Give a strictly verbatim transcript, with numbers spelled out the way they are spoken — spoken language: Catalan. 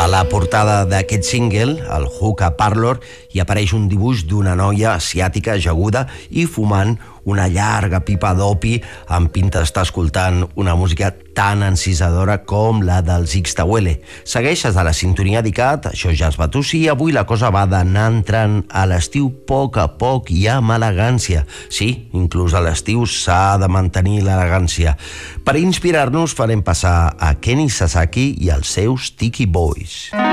la portada d'aquest single, el Hookah Parlor, hi apareix un dibuix d'una noia asiàtica ajaguda i fumant una llarga pipa d'opi amb pinta d'estar escoltant una música tan encisadora com la dels Ixtahuele. Segueixes a la sintonia d'ICAT, això ja es va tossir, avui la cosa va d'anar entrant a l'estiu a poc a poc i amb elegància. Sí, inclús a l'estiu s'ha de mantenir l'elegància. Per inspirar-nos farem passar a Kenny Sasaki i els seus Tiki Boys.